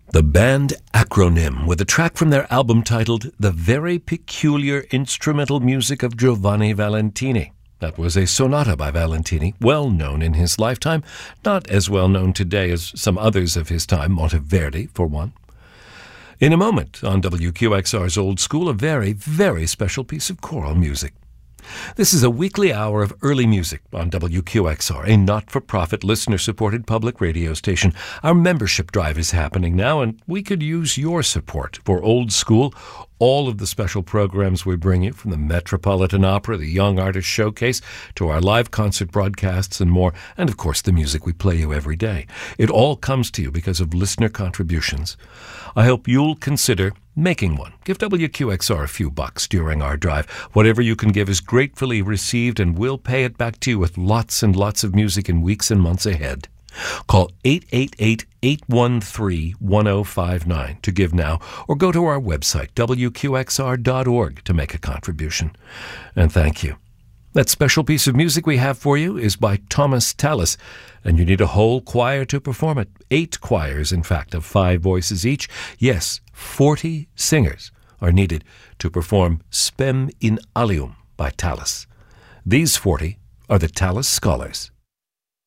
The band Acronym with a track from their album titled The Very Peculiar Instrumental Music of Giovanni Valentini. That was a sonata by Valentini, well known in his lifetime, not as well known today as some others of his time, Monteverdi for one. In a moment, on WQXR's Old School, a very, very special piece of choral music. This is a weekly hour of early music on WQXR, a not-for-profit, listener-supported public radio station. Our membership drive is happening now, and we could use your support for Old School, all of the special programs we bring you, from the Metropolitan Opera, the Young Artist Showcase, to our live concert broadcasts and more, and of course the music we play you every day. It all comes to you because of listener contributions. I hope you'll consider making one. Give WQXR a few bucks during our drive. Whatever you can give is gratefully received, and we'll pay it back to you with lots and lots of music in weeks and months ahead. Call 888-813-1059 to give now, or go to our website, wqxr.org, to make a contribution. And thank you. That special piece of music we have for you is by Thomas Tallis, and you need a whole choir to perform it. 8 choirs, in fact, of 5 voices each. Yes, 40 singers are needed to perform Spem in Alium by Tallis. These 40 are the Tallis Scholars.